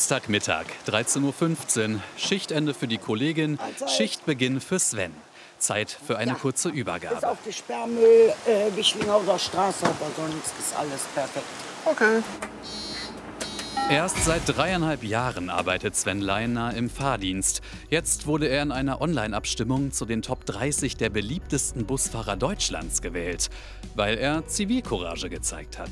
Dienstagmittag, 13:15 Uhr, Schichtende für die Kollegin, Schichtbeginn für Sven. Zeit für eine kurze Übergabe. Bis auf die Sperrmüll, Wischlinghauser Straße, aber sonst ist alles perfekt. Okay. Erst seit 3,5 Jahren arbeitet Sven Leiner im Fahrdienst. Jetzt wurde er in einer Online-Abstimmung zu den Top 30 der beliebtesten Busfahrer Deutschlands gewählt, weil er Zivilcourage gezeigt hat.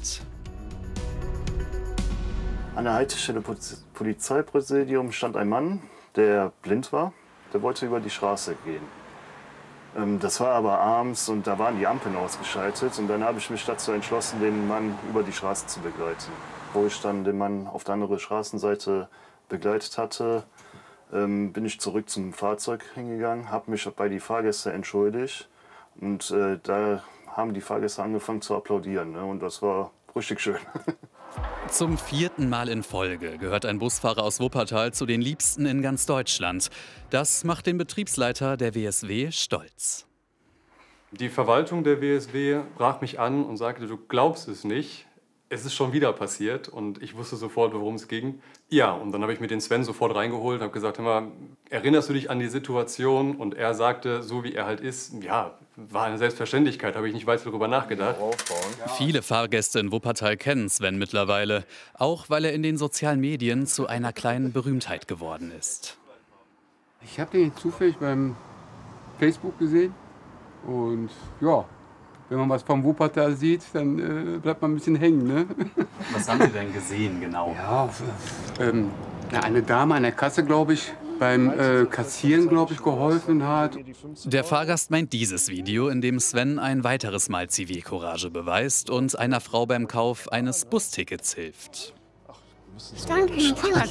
An der Haltestelle Polizeipräsidium stand ein Mann, der blind war. Der wollte über die Straße gehen. Das war aber abends und da waren die Ampeln ausgeschaltet. Und dann habe ich mich dazu entschlossen, den Mann über die Straße zu begleiten. Wo ich dann den Mann auf der anderen Straßenseite begleitet hatte, bin ich zurück zum Fahrzeug hingegangen, habe mich bei den Fahrgästen entschuldigt. Und da haben die Fahrgäste angefangen zu applaudieren. Ne? Und das war richtig schön. Zum 4. Mal in Folge gehört ein Busfahrer aus Wuppertal zu den Liebsten in ganz Deutschland. Das macht den Betriebsleiter der WSW stolz. Die Verwaltung der WSW brach mich an und sagte, du glaubst es nicht, es ist schon wieder passiert. Und ich wusste sofort, worum es ging. Ja, und dann habe ich mir den Sven sofort reingeholt und habe gesagt, hör mal, erinnerst du dich an die Situation? Und er sagte, so wie er halt ist, ja, war eine Selbstverständlichkeit, habe ich nicht weiter darüber nachgedacht. Viele Fahrgäste in Wuppertal kennen Sven mittlerweile, auch weil er in den sozialen Medien zu einer kleinen Berühmtheit geworden ist. Ich habe den zufällig beim Facebook gesehen und ja, wenn man was vom Wuppertal sieht, dann bleibt man ein bisschen hängen. Ne? Was haben Sie denn gesehen genau? Ja, eine Dame an der Kasse, glaube ich, beim Kassieren, glaube ich, geholfen hat. Der Fahrgast meint dieses Video, in dem Sven ein weiteres Mal Zivilcourage beweist und einer Frau beim Kauf eines Bustickets hilft. Danke, Fahrrad.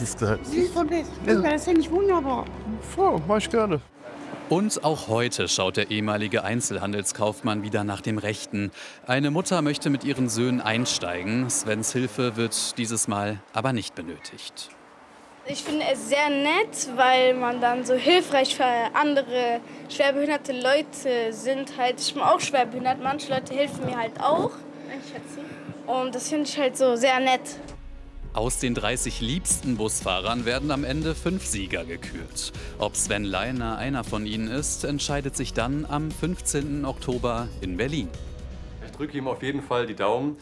Das finde ich wunderbar. Voll, mach ich gerne. Und auch heute schaut der ehemalige Einzelhandelskaufmann wieder nach dem Rechten. Eine Mutter möchte mit ihren Söhnen einsteigen. Svens Hilfe wird dieses Mal aber nicht benötigt. Ich finde es sehr nett, weil man dann so hilfreich für andere schwerbehinderte Leute sind. Halt, ich bin auch schwerbehindert, manche Leute helfen mir halt auch. Und das finde ich halt so sehr nett. Aus den 30 liebsten Busfahrern werden am Ende 5 Sieger gekürt. Ob Sven Leiner einer von ihnen ist, entscheidet sich dann am 15. Oktober in Berlin. Ich drücke ihm auf jeden Fall die Daumen.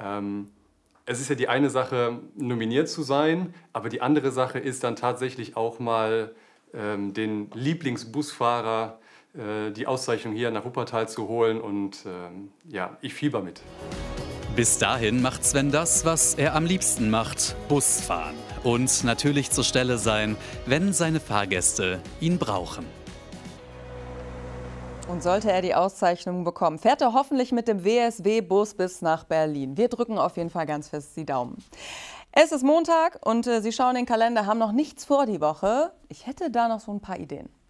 Es ist ja die eine Sache, nominiert zu sein, aber die andere Sache ist dann tatsächlich auch mal den Lieblingsbusfahrer, die Auszeichnung hier nach Wuppertal zu holen. Und ja, ich fieber mit. Bis dahin macht Sven das, was er am liebsten macht: Busfahren. Und natürlich zur Stelle sein, wenn seine Fahrgäste ihn brauchen. Und sollte er die Auszeichnung bekommen, fährt er hoffentlich mit dem WSW-Bus bis nach Berlin. Wir drücken auf jeden Fall ganz fest die Daumen. Es ist Montag und Sie schauen den Kalender, haben noch nichts vor die Woche. Ich hätte da noch so ein paar Ideen.